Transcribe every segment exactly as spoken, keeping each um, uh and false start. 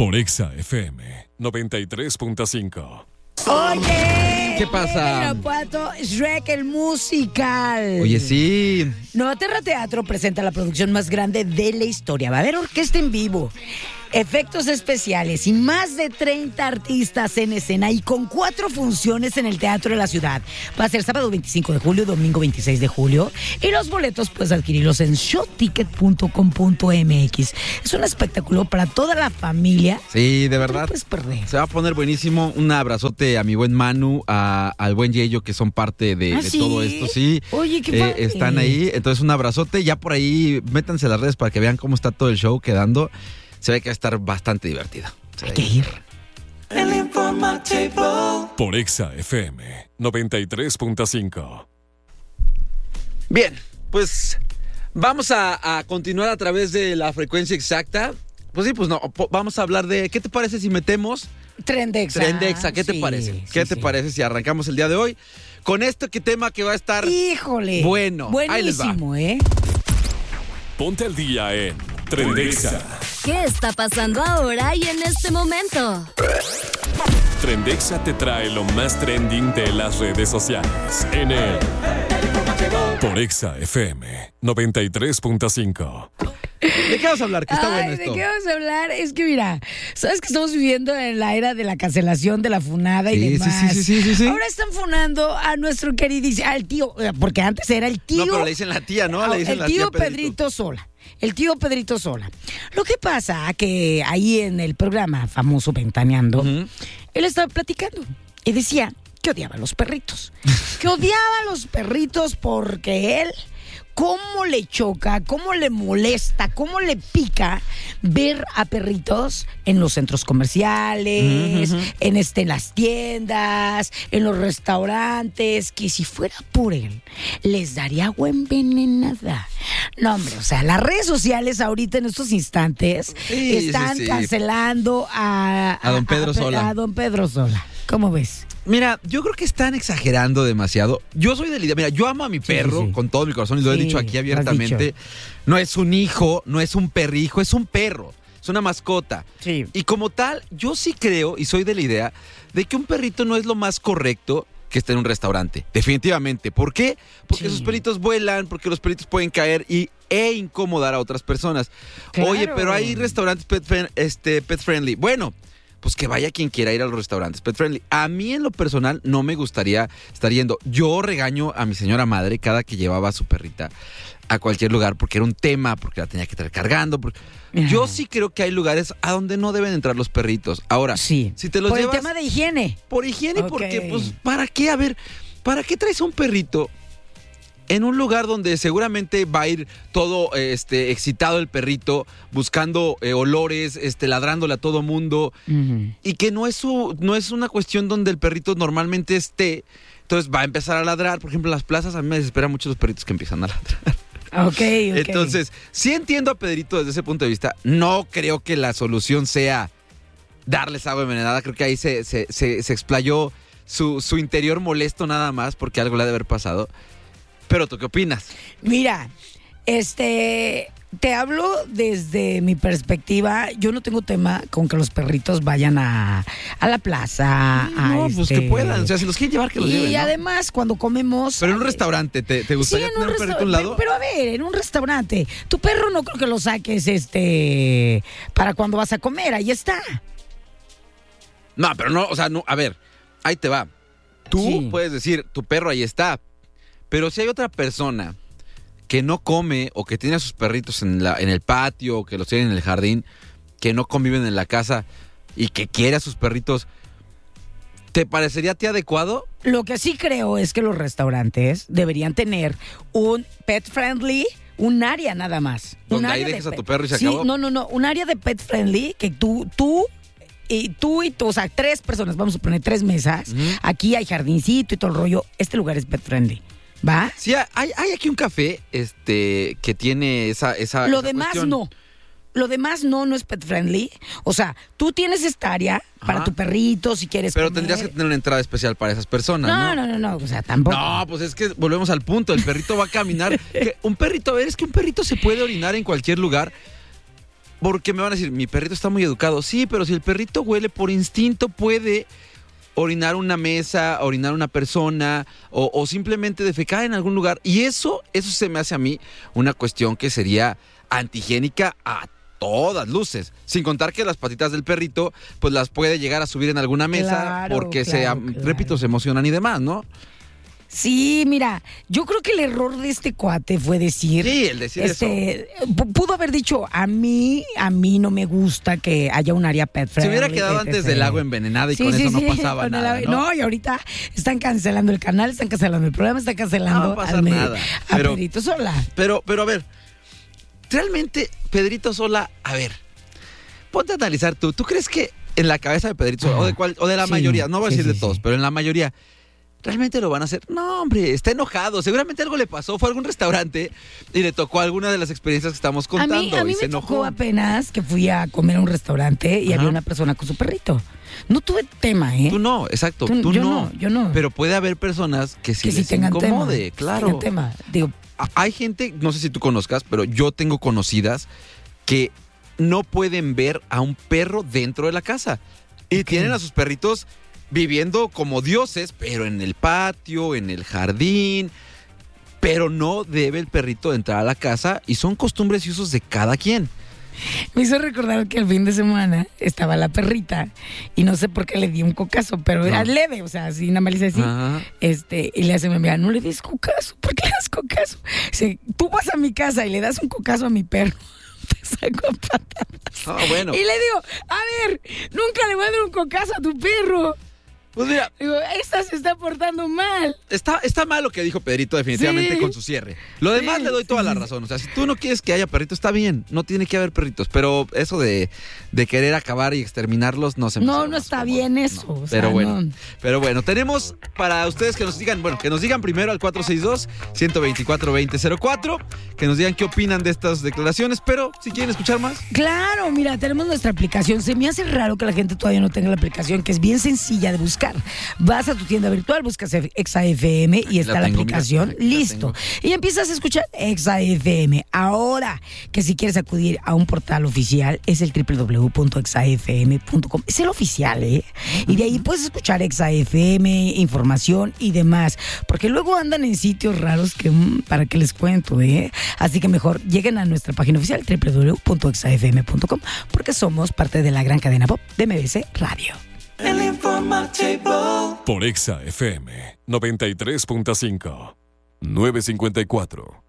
Por Exa F M noventa y tres punto cinco. Oye, ¿qué pasa? Irapuato, Shrek el musical. Oye, sí. Nueva Terra Teatro presenta la producción más grande de la historia. Va a haber orquesta en vivo, efectos especiales y más de treinta artistas en escena y con cuatro funciones en el Teatro de la Ciudad. Va a ser sábado veinticinco de julio, domingo veintiséis de julio. Y los boletos puedes adquirirlos en showticket punto com punto m x. Es un espectáculo para toda la familia. Sí, de verdad. No puedes perder. Se va a poner buenísimo. Un abrazote a mi buen Manu, a, al buen Yeyo, que son parte de, ¿Ah, de sí? todo esto. Sí. Oye, qué Eh, padre. están ahí. Entonces, un abrazote. Ya por ahí, métanse a las redes para que vean cómo está todo el show quedando. Se ve que va a estar bastante divertido. Se Hay ve. que ir. El informativo. Por Exa F M noventa y tres punto cinco. Bien, pues vamos a, a continuar a través de la frecuencia exacta. Pues sí, pues no, po- vamos a hablar de, ¿qué te parece si metemos Trendexa. Trendexa? ¿Qué te Sí, parece? sí, ¿Qué te sí. parece si arrancamos el día de hoy con este que tema que va a estar... Híjole. Bueno, ahí les va. Buenísimo, ¿eh? Ponte al día en Trendexa. ¿Qué está pasando ahora y en este momento? Trendexa te trae lo más trending de las redes sociales en el Por Exa F M noventa y tres punto cinco. ¿De qué vamos a hablar? Que está Ay, bueno ¿de esto. qué vamos a hablar? Es que mira, sabes que estamos viviendo en la era de la cancelación, de la funada y Sí, sí, demás. sí, sí, sí, sí. Ahora están funando a nuestro queridísimo, al tío, eh, porque antes era el tío. No, pero le dicen la tía, ¿no? Le dicen el la tío tía Pedrito Sola. El tío Pedrito Sola. Lo que pasa que ahí en el programa famoso Ventaneando, Ujú. él estaba platicando y decía que odiaba a los perritos. Que odiaba a los perritos porque él, cómo le choca, cómo le molesta, cómo le pica ver a perritos en los centros comerciales, Ujú, ujú. en este, las tiendas, en los restaurantes, que si fuera por él, les daría agua envenenada. No, hombre, o sea, las redes sociales ahorita en estos instantes Sí, están sí, sí. cancelando a, A don Pedro Pe- Sola. A don Pedro Sola. ¿Cómo ves? Mira, yo creo que están exagerando demasiado. Yo soy de la idea, mira, yo amo a mi perro sí, sí. con todo mi corazón y lo he Sí, dicho aquí lo has abiertamente. dicho. No es un hijo, no es un perrijo, es un perro, es una mascota. Sí. Y como tal, yo sí creo y soy de la idea de que un perrito no es lo más correcto que esté en un restaurante. Definitivamente. ¿Por qué? Porque Sí. sus pelitos vuelan, porque los pelitos pueden caer y, e incomodar a otras personas. Claro. Oye, pero hay restaurantes pet, fri- este, pet friendly. Bueno, pues que vaya quien quiera ir a los restaurantes pet friendly. A mí en lo personal no me gustaría estar yendo. Yo regaño a mi señora madre cada que llevaba a su perrita a cualquier lugar porque era un tema, porque la tenía que estar cargando. porque- Yo sí creo que hay lugares a donde no deben entrar los perritos. Ahora, Sí. si te los Por llevas el tema de higiene. por higiene, Ok. porque pues ¿para qué? A ver, ¿para qué traes a un perrito en un lugar donde seguramente va a ir todo este excitado el perrito, buscando eh, olores, este ladrándole a todo mundo, y que no es su no es una cuestión donde el perrito normalmente esté? Entonces va a empezar a ladrar. Por ejemplo, en las plazas a mí me desesperan mucho los perritos que empiezan a ladrar. Ok, ok. Entonces, sí entiendo a Pedrito desde ese punto de vista. No creo que la solución sea darles agua envenenada. Creo que ahí se, se, se, se explayó su, su interior molesto nada más porque algo le ha de haber pasado. Pero ¿tú qué opinas? Mira, este, te hablo desde mi perspectiva. Yo no tengo tema con que los perritos vayan a, a la plaza. a no, pues este- que puedan. O sea, si los quieren llevar, que los y lleven, ¿no? además, cuando comemos. Pero en un eh, restaurante, ¿te, te Sí, gustaría en tener un un perrito a un restaurante. lado? Pero, pero a ver, en un restaurante, tu perro no creo que lo saques este para cuando vas a comer. Ahí está. No, pero no, o sea, no, a ver, ahí te va. Tú Sí. puedes decir, tu perro ahí está. Pero si hay otra persona que no come o que tiene a sus perritos en, la, en el patio o que los tiene en el jardín, que no conviven en la casa y que quiere a sus perritos, ¿te parecería a ti adecuado? Lo que sí creo es que los restaurantes deberían tener un pet friendly, un área nada más. Un Donde ahí área de dejes a pet- tu perro y se sí, acabó. No, no, no, un área de pet friendly que tú, tú y tú y tú, o sea, tres personas, vamos a poner tres mesas. Ujú. Aquí hay jardincito y todo el rollo. Este lugar es pet friendly. ¿Va? Sí, hay, hay aquí un café este, que tiene esa, esa Lo esa demás cuestión. no. Lo demás no, no es pet friendly. O sea, tú tienes esta área para Ajá. tu perrito si quieres Pero comer. tendrías que tener una entrada especial para esas personas, No, ¿no? no, no, no, o sea, tampoco. No, pues es que volvemos al punto. El perrito va a caminar. Que un perrito, a ver, es que un perrito se puede orinar en cualquier lugar. porque me van a decir, mi perrito está muy educado. Sí, pero si el perrito huele por instinto, puede orinar una mesa, orinar una persona o, o simplemente defecar en algún lugar. Y eso, eso se me hace a mí una cuestión que sería antihigiénica a todas luces. Sin contar que las patitas del perrito, pues las puede llegar a subir en alguna mesa Claro, porque, claro, se, claro. repito, se emocionan y demás, ¿no? Sí, mira, yo creo que el error de este cuate fue decir... Sí, el decir este, p- Pudo haber dicho, a mí, a mí no me gusta que haya un área pet friendly. Se hubiera quedado etcétera. antes del agua envenenada y Sí, con sí, eso no sí, pasaba con el nada, agua- ¿no? No, y ahorita están cancelando el canal, están cancelando el programa, están cancelando No va a pasar al me- nada, a pero- Pedrito Sola. Pero, pero a ver, realmente Pedrito Sola, a ver, ponte a analizar tú. ¿Tú crees que en la cabeza de Pedrito Sola, o de, cual, o de la Sí, mayoría, no voy a sí, decir sí, de todos, sí. pero en la mayoría, ¿realmente lo van a hacer? No, hombre, está enojado. Seguramente algo le pasó, fue a algún restaurante y le tocó alguna de las experiencias que estamos A contando mí, a mí y se me enojó. tocó apenas que fui a comer a un restaurante y Ajá. había una persona con su perrito. No tuve tema, ¿eh? Tú no, exacto, Tú- tú, yo no. no, yo no. Pero puede haber personas que sí que si les tengan tema. incomode, que claro. tengan tema. Digo, A- Hay gente, no sé si tú conozcas, pero yo tengo conocidas que no pueden ver a un perro dentro de la casa. Y Ok. tienen a sus perritos viviendo como dioses, pero en el patio, en el jardín. Pero no debe el perrito entrar a la casa y son costumbres y usos de cada quien. me hizo recordar que el fin de semana estaba la perrita y no sé por qué le di un cocazo, pero era No. leve, o sea, así nada más le hice así. Ajá. Este, y le hace mi amiga, no le des cocazo, ¿por qué le das cocazo? Dice, tú vas a mi casa y le das un cocazo a mi perro. Te saco a patadas. Ah, bueno. Y le digo, a ver, nunca le voy a dar un cocazo a tu perro. Pues mira, Digo, esta se está portando mal. está, está mal lo que dijo Pedrito definitivamente Sí. con su cierre. Lo demás Sí, le doy toda sí, la sí. razón. O sea, si tú no quieres que haya perritos, está bien. No tiene que haber perritos. Pero eso de, de querer acabar y exterminarlos no se me No, hace lo no más está cómodo. bien eso. No. o sea, Pero bueno, no. pero bueno, tenemos para ustedes que nos digan, bueno, que nos digan primero al cuatro seis dos, uno dos cuatro, dos cero cero cuatro, que nos digan qué opinan de estas declaraciones, pero si quieren escuchar más, Claro, mira, tenemos nuestra aplicación. Se me hace raro que la gente todavía no tenga la aplicación, que es bien sencilla de buscar. Vas a tu tienda virtual, buscas Exa F M y está la, tengo, aplicación, mira, aquí la listo. Y empiezas a escuchar Exa F M. Ahora, que si quieres acudir a un portal oficial, es el doble u doble u doble u punto exa f m punto com. Es el oficial, ¿eh? Y de ahí puedes escuchar Exa F M, información y demás. Porque luego andan en sitios raros que, mm, para qué les cuento, ¿eh? Así que mejor lleguen a nuestra página oficial, doble u doble u doble u punto exa f m punto com, porque somos parte de la gran cadena pop de M B C Radio. El informativo. Por Exa F M noventa y tres punto cinco, novecientos cincuenta y cuatro.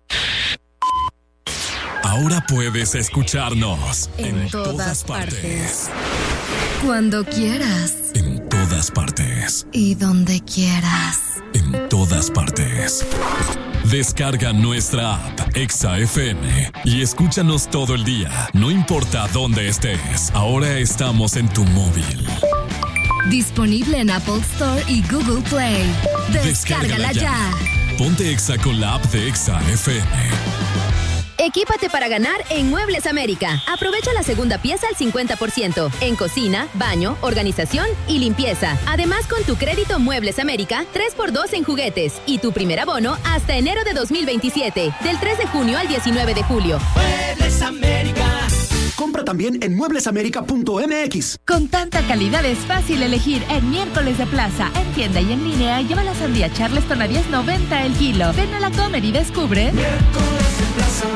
Ahora puedes escucharnos En todas partes. Cuando quieras. En todas partes. Y donde quieras. En todas partes. Descarga nuestra app Exa F M y escúchanos todo el día, no importa dónde estés. Ahora estamos en tu móvil. Disponible en Apple Store y Google Play. Descárgala ya. Ponte Exa con la app de Exa F M. Equípate para ganar en Muebles América. Aprovecha la segunda pieza al cincuenta por ciento en cocina, baño, organización y limpieza. Además, con tu crédito Muebles América, tres por dos en juguetes y tu primer abono hasta enero de dos mil veintisiete, del tres de junio al diecinueve de julio. Muebles América. Compra también en mueblesamerica punto m x. Con tanta calidad es fácil elegir en Miércoles de Plaza. En tienda y en línea, lleva la sandía Charleston a diez noventa el kilo. Ven a la Comer y descubre. Miércoles de Plaza.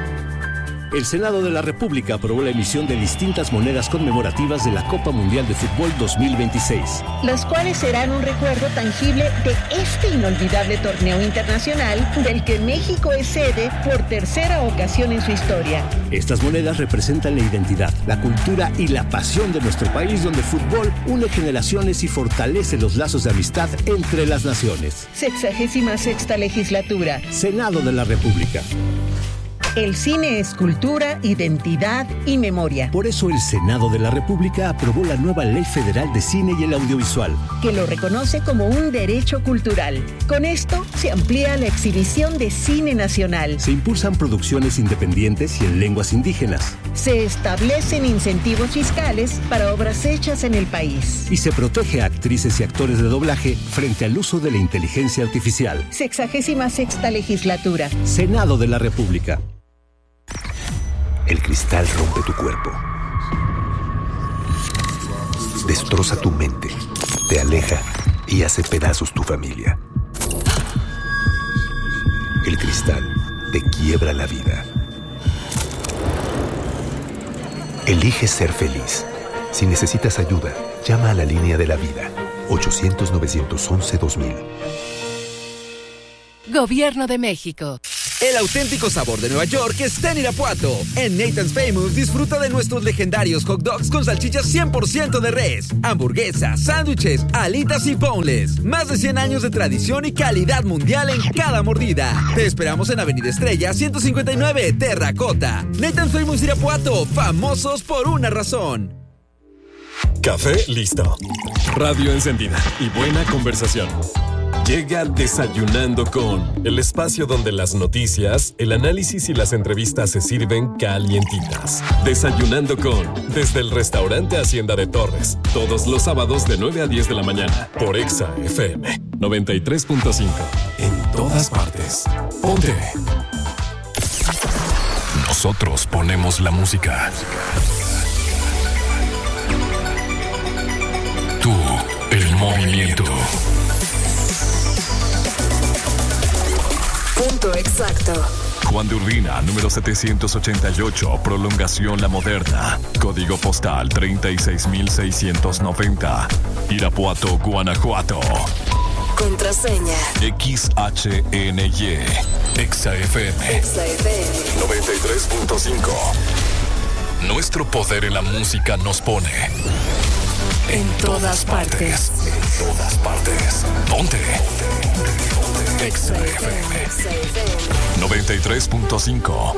El Senado de la República aprobó la emisión de distintas monedas conmemorativas de la Copa Mundial de Fútbol dos mil veintiséis. Las cuales serán un recuerdo tangible de este inolvidable torneo internacional del que México es sede por tercera ocasión en su historia. Estas monedas representan la identidad, la cultura y la pasión de nuestro país, donde el fútbol une generaciones y fortalece los lazos de amistad entre las naciones. Sexagésima sexta legislatura. Senado de la República. El cine es cultura, identidad y memoria. Por eso el Senado de la República aprobó la nueva Ley Federal de Cine y el Audiovisual, que lo reconoce como un derecho cultural. Con esto se amplía la exhibición de cine nacional. Se impulsan producciones independientes y en lenguas indígenas. Se establecen incentivos fiscales para obras hechas en el país. Y se protege a actrices y actores de doblaje frente al uso de la inteligencia artificial. Sexagésima sexta legislatura. Senado de la República. El cristal rompe tu cuerpo. Destroza tu mente, te aleja y hace pedazos tu familia. El cristal te quiebra la vida. Elige ser feliz. Si necesitas ayuda, llama a la línea de la vida. ochocientos, novecientos once, dos mil. Gobierno de México. El auténtico sabor de Nueva York está en Irapuato. En Nathan's Famous disfruta de nuestros legendarios hot dogs con salchichas cien por ciento de res, hamburguesas, sándwiches, alitas y boneless. Más de cien años de tradición y calidad mundial en cada mordida. Te esperamos en Avenida Estrella ciento cincuenta y nueve, Terracota. Nathan's Famous Irapuato, famosos por una razón. Café listo. Radio encendida y buena conversación. Llega Desayunando con, el espacio donde las noticias, el análisis y las entrevistas se sirven calientitas. Desayunando con, desde el restaurante Hacienda de Torres, todos los sábados de nueve a diez de la mañana, por Exa F M noventa y tres punto cinco. En todas partes. Ponte. Nosotros ponemos la música. Tú, el movimiento. Punto exacto. Juan de Urbina, número setecientos ochenta y ocho, Prolongación La Moderna. Código postal treinta y seis mil seiscientos noventa. Irapuato, Guanajuato. Contraseña. X H N Y. Exa F M. Exa F M. noventa y tres punto cinco. Nuestro poder en la música nos pone en todas partes. En todas partes. Ponte. Exa F M noventa y tres punto cinco.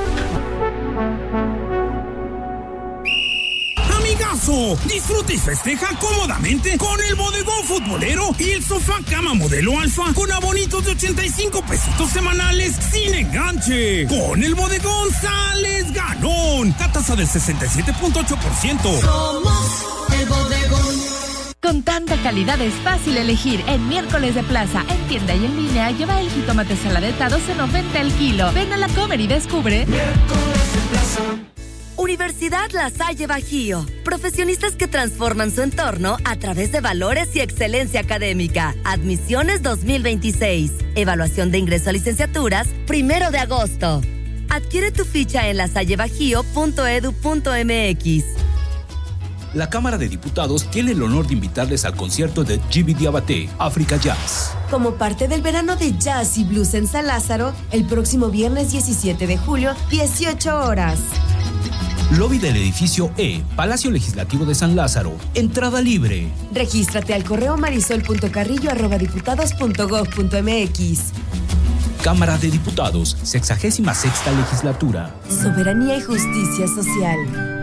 Amigazo, disfruta y festeja cómodamente con el bodegón futbolero y el sofá cama modelo alfa con abonitos de ochenta y cinco pesitos semanales sin enganche. Con el bodegón sales ganón. La tasa del sesenta y siete punto ocho por ciento. Somos el bodegón. Con tanta calidad es fácil elegir. En Miércoles de Plaza, en tienda y en línea, lleva el jitomate saladeta doce noventa el kilo. Ven a la Comer y descubre. Miércoles de Plaza. Universidad La Salle Bajío. Profesionistas que transforman su entorno a través de valores y excelencia académica. Admisiones dos mil veintiséis. Evaluación de ingreso a licenciaturas, primero de agosto. Adquiere tu ficha en lasallebajío punto edu punto mx. La Cámara de Diputados tiene el honor de invitarles al concierto de Gibi Diabaté, África Jazz. Como parte del verano de jazz y blues en San Lázaro, el próximo viernes diecisiete de julio, dieciocho horas. Lobby del edificio E, Palacio Legislativo de San Lázaro. Entrada libre. Regístrate al correo marisol punto carrillo arroba diputados punto gob punto mx. Cámara de Diputados, sexagésima sexta legislatura. Soberanía y justicia social.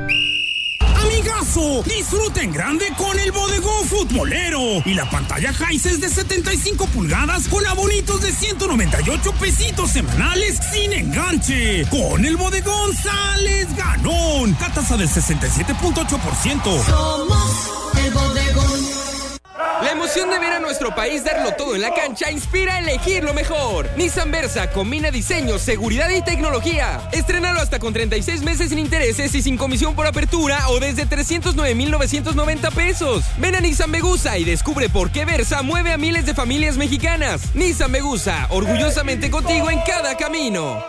Amigazo, disfruta en grande con el bodegón futbolero y la pantalla Hisense de setenta y cinco pulgadas con abonitos de ciento noventa y ocho pesitos semanales sin enganche. Con el bodegón sales ganón. La tasa del sesenta y siete punto ocho por ciento. Somos el bodegón. La emoción de ver a nuestro país darlo todo en la cancha inspira a elegir lo mejor. Nissan Versa combina diseño, seguridad y tecnología. Estrénalo hasta con treinta y seis meses sin intereses y sin comisión por apertura o desde trescientos nueve mil novecientos noventa pesos. Ven a Nissan Megusa y descubre por qué Versa mueve a miles de familias mexicanas. Nissan Megusa, orgullosamente contigo en cada camino.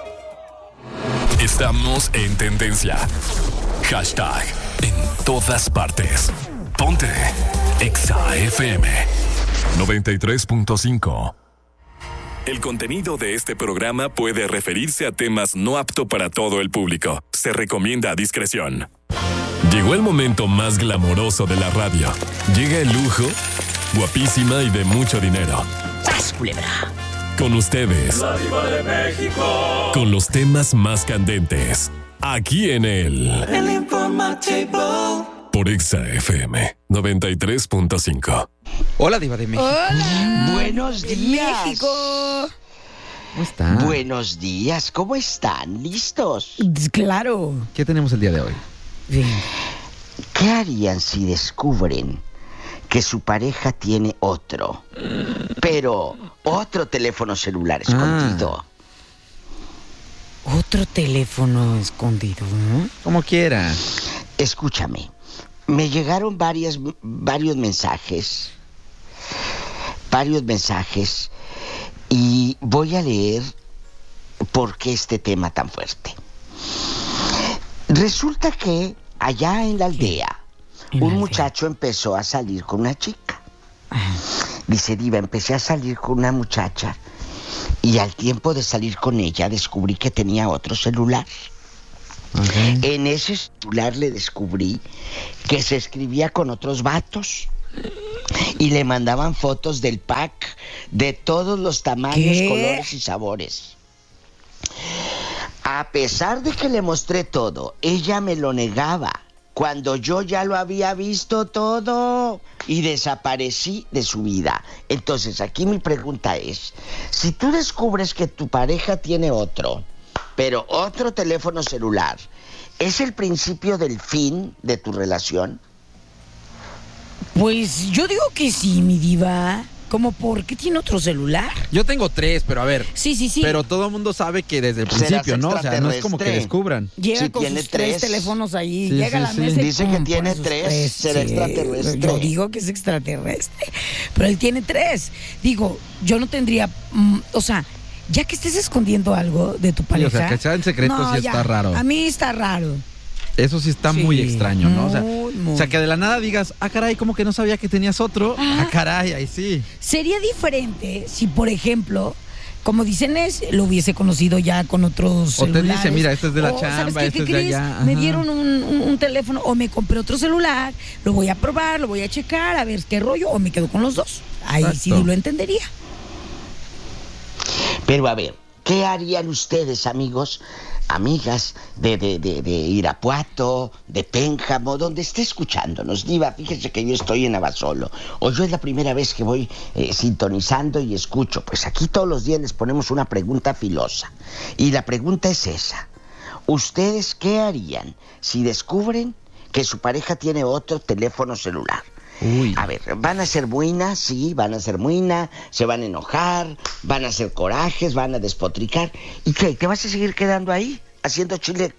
Estamos en tendencia. Hashtag en todas partes. Ponte Exa F M noventa y tres punto cinco. El contenido de este programa puede referirse a temas no apto para todo el público. Se recomienda discreción. Llegó el momento más glamoroso de la radio. Llega el lujo, guapísima y de mucho dinero. ¡Sas, culebra! Con ustedes. La Diva de México. Con los temas más candentes. Aquí en el... El informativo. Por Exa F M noventa y tres punto cinco. Hola, Diva de México. Hola. Buenos días. México. ¿Cómo están? Buenos días, ¿cómo están? ¿Listos? Claro. ¿Qué tenemos el día de hoy? Bien. ¿Qué harían si descubren que su pareja tiene otro, pero otro teléfono celular escondido? Ah. Otro teléfono escondido, ¿no? Como quiera. Escúchame, me llegaron varias, varios mensajes, varios mensajes, y voy a leer por qué este tema tan fuerte. Resulta que allá en la aldea, ¿En un la muchacho aldea? empezó a salir con una chica. Ajá. Dice, Diva, empecé a salir con una muchacha y al tiempo de salir con ella descubrí que tenía otro celular. Okay. En ese celular le descubrí que se escribía con otros vatos y le mandaban fotos del pack de todos los tamaños, ¿Qué? colores y sabores. A pesar de que le mostré todo, ella me lo negaba cuando yo ya lo había visto todo y desaparecí de su vida. Entonces, aquí mi pregunta es, si tú descubres que tu pareja tiene otro, pero otro teléfono celular, ¿es el principio del fin de tu relación? Pues yo digo que sí, mi diva. ¿Cómo por qué tiene otro celular? Yo tengo tres, pero a ver. Sí, sí, sí. Pero todo el mundo sabe que desde el principio, ¿no? O sea, no es como que descubran. Llega sí, con tiene sus tres. tres teléfonos ahí, sí, llega sí, a la sí. mesa y dice pum, que tiene tres, tres, será sí. extraterrestre. Yo digo que es extraterrestre, pero él tiene tres. Digo, yo no tendría, mm, o sea, ya que estés escondiendo algo de tu pareja. Sí, o sea, que sea en secreto no, sí ya, está raro. A mí está raro. Eso sí está sí, muy extraño, ¿no? O sea, muy, muy. o sea, que de la nada digas, ah, caray, como que no sabía que tenías otro. Ah, ah caray, ahí sí. Sería diferente si, por ejemplo, como dicen es, lo hubiese conocido ya con otros o celulares. O te dice, mira, este es de la o, chamba, este es de allá. Ajá. Me dieron un, un, un teléfono o me compré otro celular, lo voy a probar, lo voy a checar, a ver qué rollo, o me quedo con los dos. Ahí Exacto. sí lo entendería. Pero a ver, ¿qué harían ustedes, amigos? Amigas de, de, de, de Irapuato, de Pénjamo, donde esté escuchándonos. Diva, fíjese que yo estoy en Abasolo, o yo es la primera vez que voy eh, sintonizando y escucho. Pues aquí todos los días les ponemos una pregunta filosa. Y la pregunta es esa. ¿Ustedes qué harían si descubren que su pareja tiene otro teléfono celular? Uy. A ver, ¿van a ser buenas? Sí, van a ser buenas, se van a enojar, van a hacer corajes, van a despotricar. ¿Y qué? ¿Te vas a seguir quedando ahí haciendo chile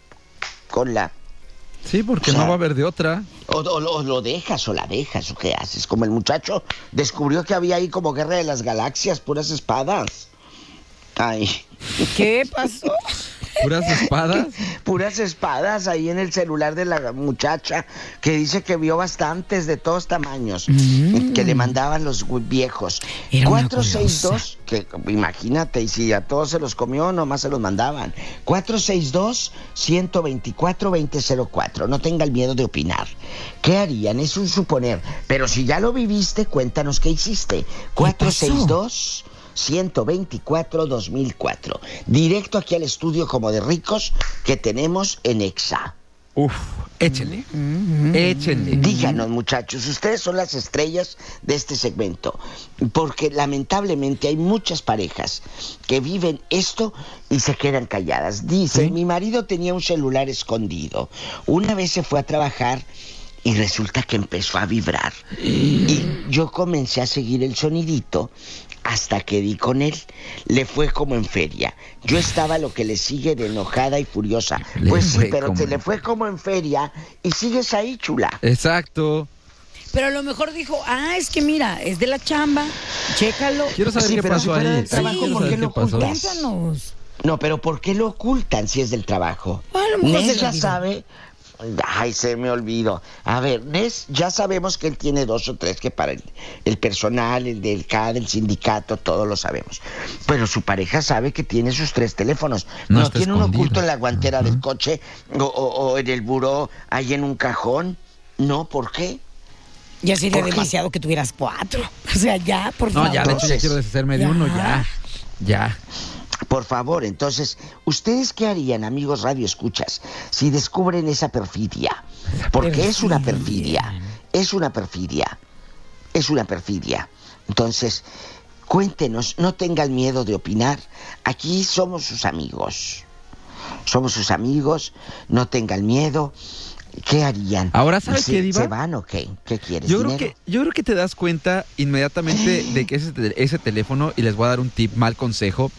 con la...? Sí, porque o sea, no va a haber de otra. O, o, o lo dejas o la dejas, ¿o qué haces? Como el muchacho descubrió que había ahí como Guerra de las Galaxias, puras espadas. Ay. ¿Qué pasó? ¿Puras espadas? Puras espadas ahí en el celular de la muchacha, que dice que vio bastantes de todos tamaños, mm. que le mandaban los viejos. cuatro seis dos, que imagínate, y si a todos se los comió, nomás se los mandaban. cuatro seis dos, uno dos cuatro, dos cero cero cuatro. No tenga el miedo de opinar. ¿Qué harían? Es un suponer. Pero si ya lo viviste, cuéntanos qué hiciste. cuatro seis dos... uno dos cuatro, dos mil cuatro. Directo aquí al estudio como de ricos que tenemos en Exa. Uf, échenle. Mm-hmm. Échenle. Díganos, muchachos, ustedes son las estrellas de este segmento. Porque lamentablemente hay muchas parejas que viven esto y se quedan calladas. Dicen, ¿sí? Mi marido tenía un celular escondido. Una vez se fue a trabajar y resulta que empezó a vibrar. Y yo comencé a seguir el sonidito hasta que di con él. Le fue como en feria. Yo estaba lo que le sigue de enojada y furiosa. Le pues sí, pero como... se le fue como en feria y sigues ahí, chula. Exacto. Pero a lo mejor dijo, ah, es que mira, es de la chamba, chécalo. Quiero saber sí, qué pasó ahí. Sí, ¿por qué lo ocultan? Cuéntanos. No, pero ¿por qué lo ocultan si es del trabajo? Nes ya sabe... Ay, se me olvidó. A ver, Nes, ya sabemos que él tiene dos o tres que para el, el personal, el del C A D, el sindicato, todo lo sabemos. Pero su pareja sabe que tiene sus tres teléfonos. No, ¿No tiene escondido. Un oculto en la guantera uh-huh. del coche o, o, o en el buró, ahí en un cajón? No, ¿por qué? Ya sería demasiado que tuvieras cuatro. O sea, ya, por favor. No, ya, de hecho, ya quiero deshacerme de ya. uno, ya. Ya. Por favor, entonces, ¿ustedes qué harían, amigos Radio Escuchas, si descubren esa perfidia? Porque perfidia. es una perfidia, es una perfidia, es una perfidia. Entonces, cuéntenos, no tengan miedo de opinar. Aquí somos sus amigos, somos sus amigos, no tengan miedo. ¿Qué harían? Ahora, ¿sabes ¿Se, qué, Diva? ¿Se van o qué? ¿Qué quieres? Yo creo, ¿dinero? que, yo creo que te das cuenta inmediatamente de que ese, ese teléfono, y les voy a dar un tip, mal consejo,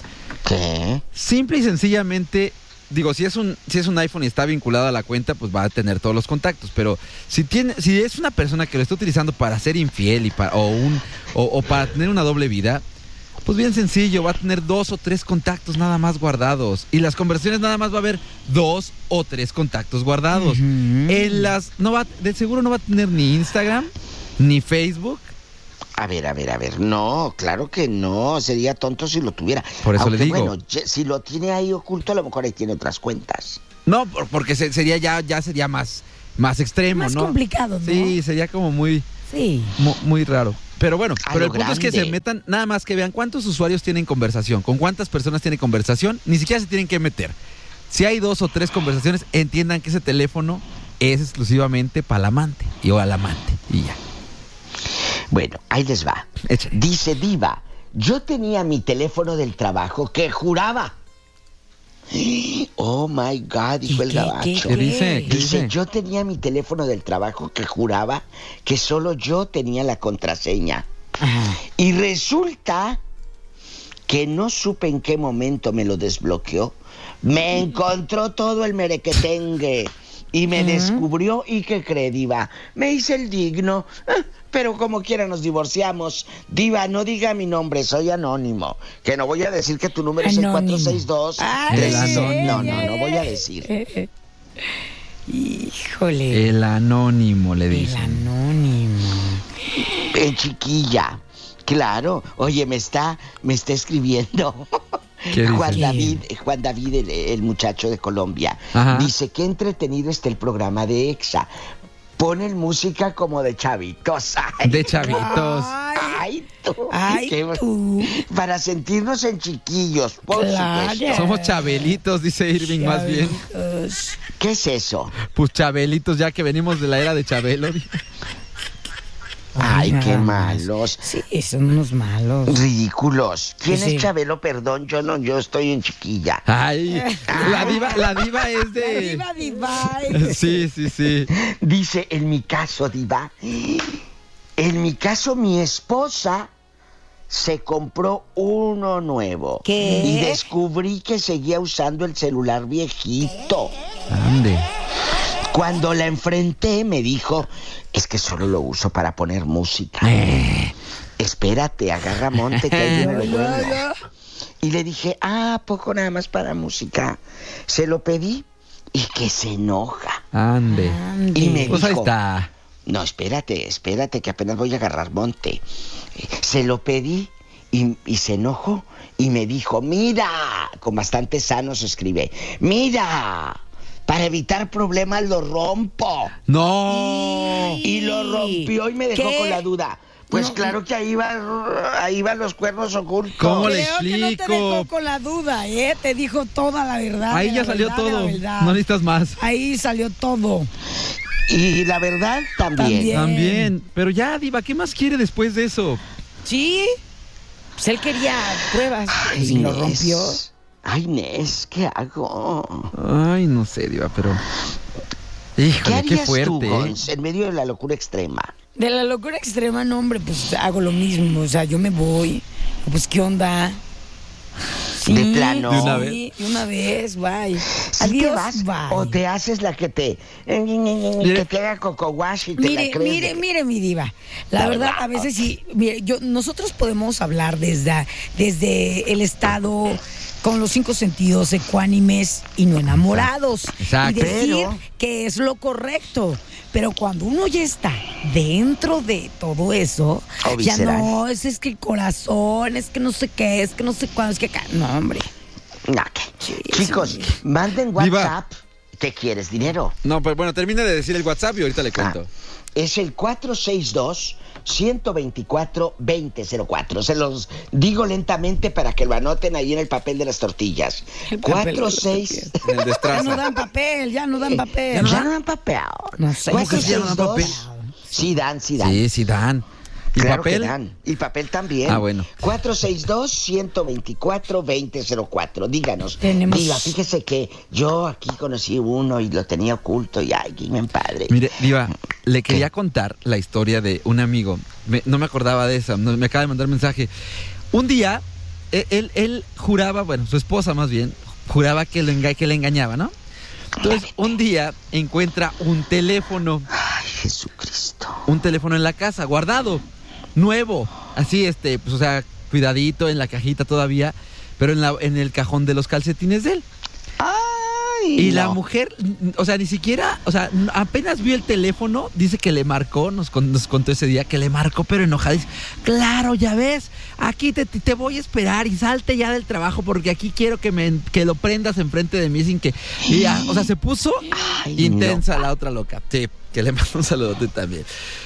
¿Qué? Simple y sencillamente, digo, si es un si es un iPhone y está vinculado a la cuenta, pues va a tener todos los contactos. Pero si tiene, si es una persona que lo está utilizando para ser infiel y para, o un o, o para tener una doble vida, pues bien sencillo, va a tener dos o tres contactos nada más guardados. Y las conversaciones nada más va a haber dos o tres contactos guardados. Uh-huh. En las, no va, de seguro no va a tener ni Instagram, ni Facebook. A ver, a ver, a ver, no, claro que no, sería tonto si lo tuviera. Por eso Aunque, le digo. Bueno, si lo tiene ahí oculto, a lo mejor ahí tiene otras cuentas. No, porque sería ya, ya sería más, más extremo, más ¿no? Más complicado, ¿no? Sí, sería como muy, sí. muy, muy raro. Pero bueno, a pero el punto grande. es que se metan, nada más que vean cuántos usuarios tienen conversación, con cuántas personas tienen conversación, ni siquiera se tienen que meter. Si hay dos o tres conversaciones, entiendan que ese teléfono es exclusivamente para el amante y o al amante y ya. Bueno, ahí les va. Eche. Dice Diva, yo tenía mi teléfono del trabajo que juraba. Oh my God, dijo el gabacho. ¿Qué dice? ¿Qué dice, dice? yo tenía mi teléfono del trabajo que juraba que solo yo tenía la contraseña. Ajá. Y resulta que no supe en qué momento me lo desbloqueó. Me encontró todo el merequetengue. Y me uh-huh. descubrió, ¿y qué cree, Diva? Me hice el digno, eh, pero como quiera nos divorciamos. Diva, no diga mi nombre, soy anónimo. Que no voy a decir que tu número anónimo. Es el cuatro seis dos. No, no, no voy a decir. Eh, eh. Híjole. El anónimo, le dicen. El anónimo. Eh, chiquilla, claro. Oye, me está, me está escribiendo... Juan David, Juan David el, el muchacho de Colombia. Ajá. Dice, qué entretenido está el programa de Exa. Ponen música como de chavitos. Ay, de chavitos. Ay, ay tú. Ay, qué, tú. Para sentirnos en chiquillos, por claro. supuesto. Somos chabelitos, dice Irving, chavitos. Más bien. ¿Qué es eso? Pues chabelitos, ya que venimos de la era de Chabelo. Ay, Ay, qué malos. Sí, son unos malos. Ridículos. ¿Quién sí. es Chabelo? Perdón, yo no, yo estoy en chiquilla. Ay, la diva, la diva es de... La diva diva. Sí, sí, sí. Dice, en mi caso, diva, en mi caso, mi esposa se compró uno nuevo. ¿Qué? Y descubrí que seguía usando el celular viejito. Ande. Cuando la enfrenté me dijo, es que solo lo uso para poner música. Eh. Espérate, agarra monte, que ahí viene lo bueno. Y le dije, ah, poco nada más para música. Se lo pedí y que se enoja. Ande. Y me pues dijo, ahí está. No, espérate, espérate, que apenas voy a agarrar monte. Se lo pedí y, y se enojó y me dijo, mira, con bastante sano se escribe, mira... Para evitar problemas lo rompo. ¡No! Y, y lo rompió y me dejó ¿Qué? con la duda. Pues no, claro que ahí va, ahí van los cuernos ocultos. ¿Cómo le Creo explico? Que no te dejó con la duda, ¿eh? Te dijo toda la verdad. Ahí ya salió verdad, todo. No necesitas más. Ahí salió todo. Y la verdad también. También. También. Pero ya, diva, ¿qué más quiere después de eso? Sí. Pues él quería pruebas. Ay, y lo rompió. Ay, Nes, ¿qué hago? Ay, no sé, diva, pero... Híjole, ¿qué harías qué fuerte, tú, Gons, en medio de la locura extrema? De la locura extrema, no, hombre, pues hago lo mismo. O sea, yo me voy. Pues, ¿qué onda? Sí, de plano. ¿De una vez? Sí, de una vez, bye. ¿Sí Adiós, te vas, bye. o te haces la que te... que te haga coco wash y te mire, la crees? Mire, mire, mi diva. La, la verdad, verdad, a veces sí... Mire, yo, nosotros podemos hablar desde, desde el estado... con los cinco sentidos ecuánimes y no enamorados. Exacto. Y decir Pero... que es lo correcto. Pero cuando uno ya está dentro de todo eso, oh, ya no, es, es que el corazón, es que no sé qué, es que no sé cuándo, es que acá. No, hombre. No, sí, chicos, sí. Manden WhatsApp. Diva. ¿Qué quieres? ¿Dinero? No, pero bueno, termina de decir el WhatsApp y ahorita le cuento. Ah, es el cuatro seis dos, uno dos cuatro, dos cero cero cuatro. Se los digo lentamente para que lo anoten ahí en el papel de las tortillas. cuatro seis... Ya no dan papel, ya no dan papel. Ya no, ya no dan papel. No sé. cuatro seis dos, ya no dan papel? Sí dan, sí dan. Sí, sí dan. ¿Y claro papel? Que dan. Y papel también. Ah, bueno. cuatro seis dos, uno dos cuatro, dos cero cero cuatro. Díganos. Tenemos... Diva, fíjese que yo aquí conocí uno y lo tenía oculto y ay, qué me padre. Mire, Diva, le quería ¿Qué? contar la historia de un amigo. Me, no me acordaba de eso, me acaba de mandar un mensaje. Un día él, él juraba, bueno, su esposa más bien, juraba que le, enga- que le engañaba, ¿no? Entonces, un día encuentra un teléfono. Ay, Jesucristo. Un teléfono en la casa, guardado, nuevo. Así, este, pues, o sea, cuidadito en la cajita todavía, pero en, la, en el cajón de los calcetines de él. Ay, y no. la mujer, o sea, ni siquiera, o sea, apenas vio el teléfono, dice que le marcó, nos, con, nos contó ese día, que le marcó, pero enojada. Dice, claro, ya ves, aquí te, te voy a esperar y salte ya del trabajo porque aquí quiero que me que lo prendas enfrente de mí sin que... Y ya, o sea, se puso Ay, intensa no. La otra loca. Sí, que le mando un saludote también.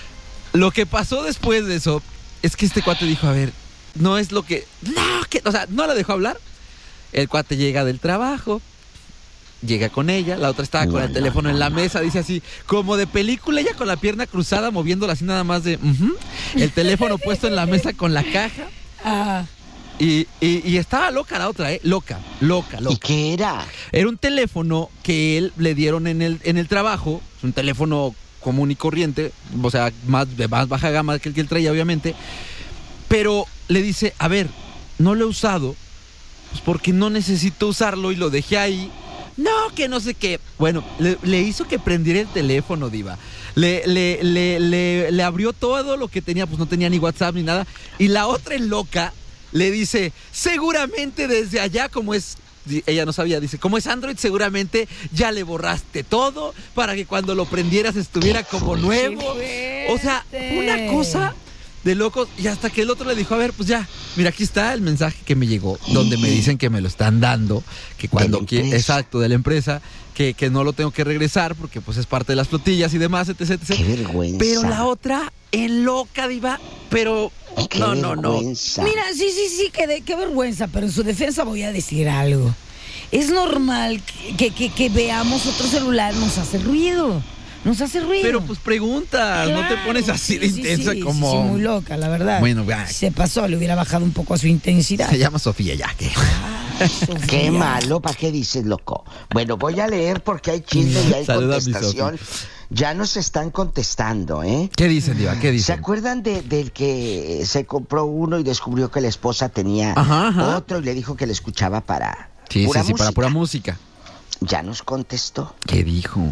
Lo que pasó después de eso es que este cuate dijo, a ver, no es lo que... No, que, o sea, no la dejó hablar. El cuate llega del trabajo, llega con ella, la otra estaba no, con el no, teléfono no, en la no. mesa, dice así, como de película, ella con la pierna cruzada, moviéndola así nada más de... Uh-huh, el teléfono puesto en la mesa con la caja. Ah. Y, y, y estaba loca la otra, ¿eh? Loca, loca, loca. ¿Y qué era? Era un teléfono que él le dieron en el, en el trabajo, un teléfono común y corriente, o sea, más, de más baja gama que el que él traía, obviamente, pero le dice, a ver, no lo he usado, pues porque no necesito usarlo y lo dejé ahí. No, que no sé qué. Bueno, le, le hizo que prendiera el teléfono, diva. Le, le, le, le, le abrió todo lo que tenía, pues no tenía ni WhatsApp ni nada. Y la otra loca le dice, seguramente desde allá, como es, ella no sabía, dice, como es Android, seguramente ya le borraste todo para que cuando lo prendieras estuviera como nuevo. O sea, una cosa de locos. Y hasta que el otro le dijo, a ver, pues ya, mira, aquí está el mensaje que me llegó, donde me dicen que me lo están dando, que cuando quiera, exacto, de la empresa, que, que no lo tengo que regresar porque pues es parte de las flotillas y demás, etc, etcétera. Qué vergüenza. Pero la otra, en loca, diva, pero qué no, no, no. Mira, sí, sí, sí, qué, de, qué vergüenza, pero en su defensa voy a decir algo. Es normal que, que, que veamos otro celular, nos hace ruido. Nos hace ruido. Pero pues preguntas, claro, no te pones así de sí, intensa sí, como... Sí, sí, muy loca, la verdad. Bueno, ya. Se pasó, le hubiera bajado un poco a su intensidad. Se llama Sofía ya, que... Ah, qué malo, ¿para qué dices, loco? Bueno, voy a leer porque hay chisme y hay Saluda contestación. Ya nos están contestando, ¿eh? ¿Qué dicen, diva? ¿Qué dicen? ¿Se acuerdan de, del que se compró uno y descubrió que la esposa tenía ajá, ajá. otro y le dijo que le escuchaba para sí, pura sí, sí, música? para pura música. Ya nos contestó. ¿Qué dijo?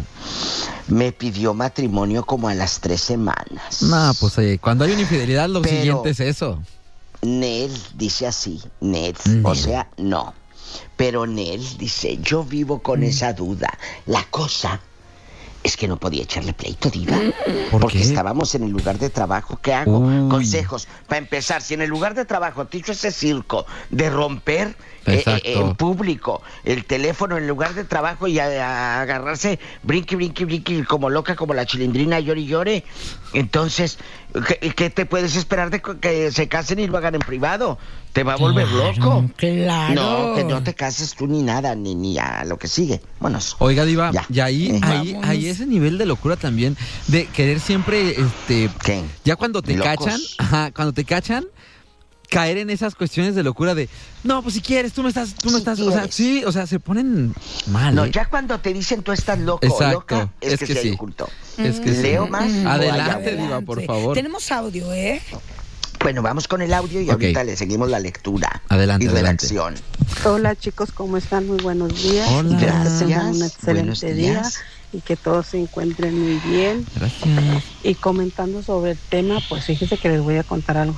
Me pidió matrimonio como a las tres semanas. No, pues oye, cuando hay una infidelidad lo Pero siguiente es eso. Nel dice así, Nel, Nel. o sea, no. Pero Nel dice, yo vivo con mm. esa duda. La cosa es que no podía echarle pleito, diva. ¿Por porque qué? Estábamos en el lugar de trabajo. ¿Qué hago? Uy. Consejos. Para empezar, si en el lugar de trabajo te hizo ese circo de romper eh, eh, en público el teléfono en el lugar de trabajo y a, a agarrarse brinqui, brinqui, brinqui como loca, como la chilindrina, llore y llore, entonces, ¿qué, qué te puedes esperar de que se casen y lo hagan en privado? Te va a volver claro, loco. Claro. No, que no te cases tú ni nada, ni, ni a lo que sigue. Vámonos. Oiga, diva, ya. y ahí, eh. ahí, ahí ese nivel de locura también, de querer siempre, este, ¿qué? Ya cuando te ¿Locos? cachan, ajá, cuando te cachan, caer en esas cuestiones de locura de, no, pues si quieres, tú me estás, tú me si estás, quieres. o sea, sí, o sea, se ponen mal. No, ¿eh? ya cuando te dicen tú estás loco o exacto, loca, es, es que, que se sí. hay oculto. Es que Leo sí. más. Adelante, diva, por favor. Tenemos audio, ¿eh? Bueno, vamos con el audio y okay. ahorita le seguimos la lectura. Adelante, y adelante. redacción. Hola chicos, ¿cómo están? Muy buenos días. Hola. Gracias. Que tengan un excelente buenos día días. y que todos se encuentren muy bien. Gracias. Y comentando sobre el tema, pues fíjese que les voy a contar algo.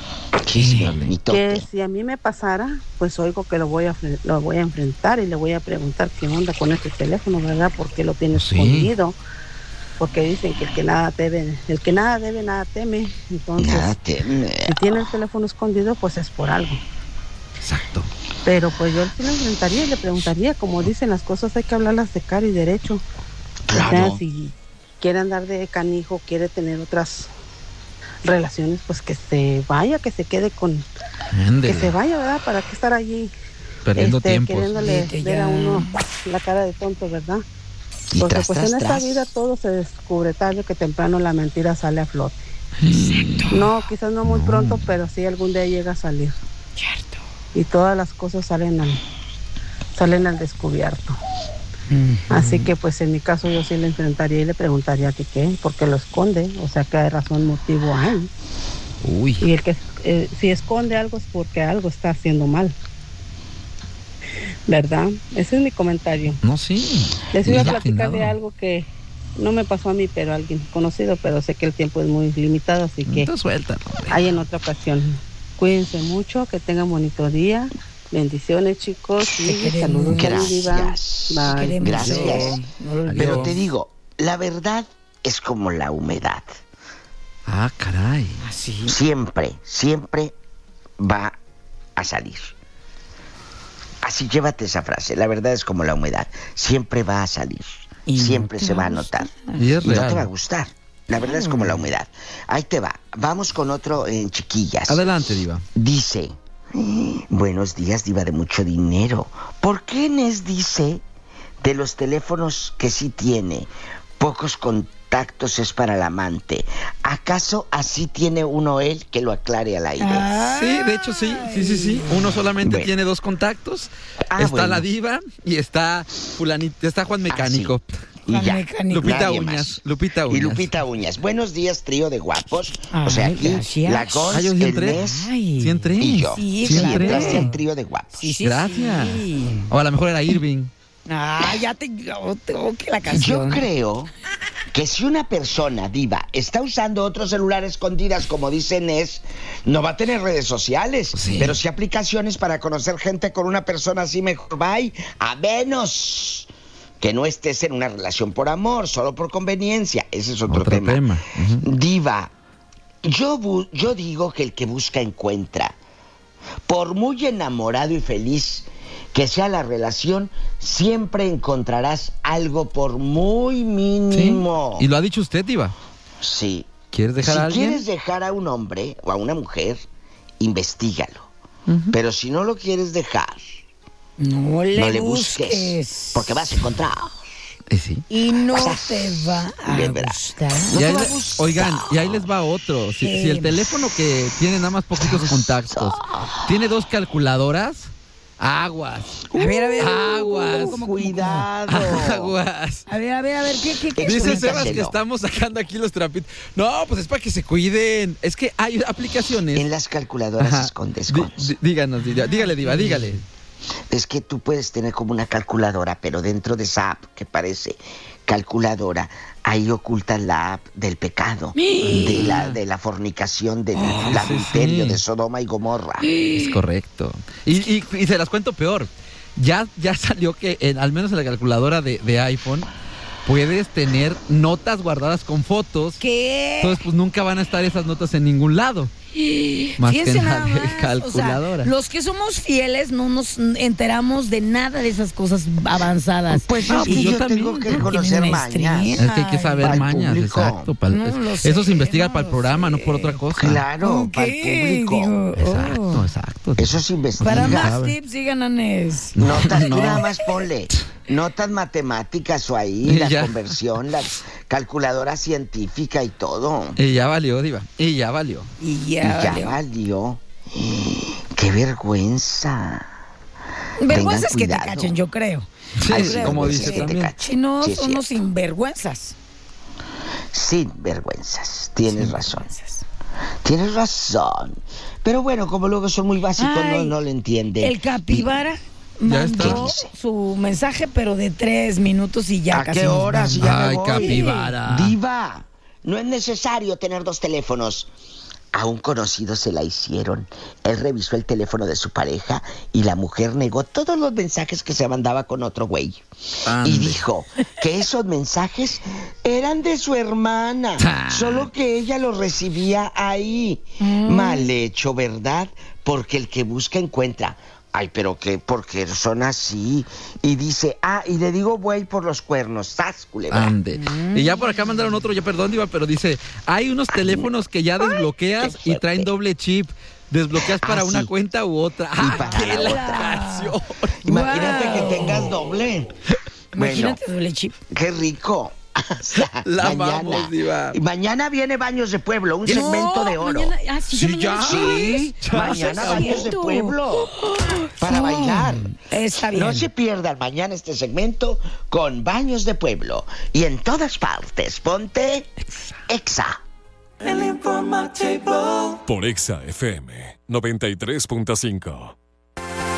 Chisme, que si a mí me pasara, pues oigo que lo voy a lo voy a enfrentar y le voy a preguntar qué onda con este teléfono, ¿verdad? ¿Por qué lo tiene sí. escondido? Porque dicen que el que nada debe, el que nada debe, nada teme. Entonces, nada teme. si tiene el teléfono escondido, pues es por algo. Exacto. Pero pues yo sí lo enfrentaría y le preguntaría, como dicen las cosas, hay que hablarlas de cara y derecho. Claro. O sea, si quiere andar de canijo, quiere tener otras relaciones, pues que se vaya, que se quede con, Ándele. que se vaya, ¿verdad? ¿Para qué estar allí perdiendo este, tiempo? queriéndole Vete ver ya. a uno la cara de tonto, ¿verdad? Y Porque tras, pues tras, en esta tras. vida todo se descubre, tarde que temprano la mentira sale a flote. Exacto. No, quizás no muy No. pronto, pero sí algún día llega a salir. Cierto. Y todas las cosas salen al, salen al descubierto. Uh-huh. Así que pues en mi caso yo sí le enfrentaría y le preguntaría que qué, porque lo esconde, o sea, qué razón, motivo hay. Uy. Y el que eh, si esconde algo es porque algo está haciendo mal. ¿Verdad? Ese es mi comentario. No, sí. Les iba a Ya, platicar no. de algo que no me pasó a mí, pero a alguien conocido, pero sé que el tiempo es muy limitado, así que Entonces, suelta, hombre. hay en otra ocasión. Cuídense mucho, que tengan bonito día. Bendiciones, chicos. Y saludos. Gracias. Bye. Gracias. No, Pero te digo, la verdad es como la humedad. Ah, caray. Así. Siempre, siempre va a salir. Así llévate esa frase. La verdad es como la humedad. Siempre va a salir. Y Siempre no se te va va a a notar. Y es Y no real. te va a gustar. La verdad es como la humedad. Ahí te va. Vamos con otro en chiquillas. Adelante, diva. Dice, buenos días, diva de mucho dinero. ¿Por qué Nes dice de los teléfonos que sí tiene pocos contactos es para el amante? ¿Acaso así tiene uno él? Que lo aclare al aire. Sí, de hecho sí, sí, sí, sí. Uno solamente Bueno. tiene dos contactos. Ah, está bueno. la diva y está fulanito, está Juan Mecánico. Y ya. Lupita Nadie Uñas, más. Lupita Uñas. Y Lupita Uñas. Buenos días, trío de guapos. o sea, Ay, aquí gracias. la Cons, Ah, yo sí el entré. Nes Sí entré. y yo. Sí, Sí, claro. entraste al trío de guapos. Sí, sí, Gracias. sí. O a lo mejor era Irving. Ah, ya te... oh, tengo que la Yo canción. creo que si una persona, diva, está usando otro celular a escondidas, como dice Nes, no va a tener redes sociales. Sí. Pero sí aplicaciones para conocer gente con una persona así, mejor bye. A menos que no estés en una relación por amor, solo por conveniencia. Ese es otro, Otro tema. tema. Ujú. Diva, yo, bu- yo digo que el que busca encuentra. Por muy enamorado y feliz que sea la relación, siempre encontrarás algo por muy Sí. mínimo. Y lo ha dicho usted, diva. Sí. ¿Quieres dejar si a alguien? quieres dejar a un hombre o a una mujer, investígalo. Ujú. Pero si no lo quieres dejar, No le, no le busques. busques, porque vas a encontrar. Eh, sí. Y no te va a Bien verás. gustar. No Y te ahí va a le- gustar. oigan, y ahí les va otro. Si, ¿Qué? si el teléfono que tiene nada más poquitos contactos tiene dos calculadoras, aguas. A ver, a ver. Aguas. ¿Cómo, cómo, Cuidado. Aguas. A ver, a ver, a ver, ¿qué, qué, qué? Dice Explícaselo. Sebas que estamos sacando aquí los trapitos. No, pues es para que se cuiden. Es que hay aplicaciones. En las calculadoras Ajá. escondes Di- cosas. di- díganos, diva, dígale, diva, dígale. Es que tú puedes tener como una calculadora, pero dentro de esa app que parece calculadora, ahí ocultan la app del pecado, de la, de la fornicación, del Oh, adulterio sí, sí. de Sodoma y Gomorra. Es correcto. Y, y- y se las cuento peor. Ya, ya salió que, en- al menos en la calculadora de, de iPhone, puedes tener notas guardadas con fotos. ¿Qué? Entonces, pues nunca van a estar esas notas en ningún lado. Más que Fíjense en la nada de más, o sea, calculadora. los que somos fieles no nos enteramos de nada de esas cosas avanzadas. Pues es que Y yo también, tengo que ¿no? conocer Tienen mañas. Es que hay que saber Para el mañas, público. exacto. para- No es- lo eso sé, se investiga no para el lo programa, no sé. por otra cosa. Claro, Ok, para el público. digo, Exacto, oh. exacto. Eso se investiga. Para más sabe. tips, sigan a Nes. Notas, No. tú nada más ponle notas matemáticas o ahí, Y la ya. conversión, la calculadora científica y todo. Y ya valió, diva. Y ya valió. Y Y ya, ya valió. valió. ¡Qué vergüenza! Vergüenza Tengan es que te cuidado. cachen, yo creo. Sí, Yo Ay, creo como que dice sí. también. Si no, Sí, es son unos cierto. sinvergüenzas. Sin vergüenzas, tienes razón. Tienes razón. Pero bueno, como luego son muy básicos, no, Ay, no le entienden. El capibara Ya está. mandó su mensaje, pero de tres minutos y ya ¿A casi qué nos hora? vamos. Si ya me Ay, voy. capibara. Diva, no es necesario tener dos teléfonos. A un conocido se la hicieron. Él revisó el teléfono de su pareja y la mujer negó todos los mensajes que se mandaba con otro güey. Ande. Y dijo que esos mensajes eran de su hermana, Ta. solo que ella los recibía ahí. Mal hecho, ¿verdad? Porque el que busca encuentra. Ay, pero qué, porque son así. Y dice, ah, y le digo güey por los cuernos, ¡sas, culebra! Ande. Y ya por acá mandaron otro, ya perdón, diva, pero dice, hay unos teléfonos que ya desbloqueas qué y traen fuerte. doble chip. Desbloqueas para Ah, una sí. cuenta u otra. Y ¡Ah, para qué la la otra. canción! Imagínate Wow. que tengas doble. Bueno, Imagínate doble chip. qué rico. O sea, La mañana, amamos, diva. y mañana viene Baños de Pueblo, un No, segmento de oro. mañana- ah, sí, Sí, mañana ya. es Sí, jueves. Ya, mañana se Baños de acabó. Pueblo para No, bailar. Está bien. No se pierdan mañana este segmento con Baños de Pueblo. Y en todas partes, ponte Exa. El informativo. Por Exa F M noventa y tres punto cinco.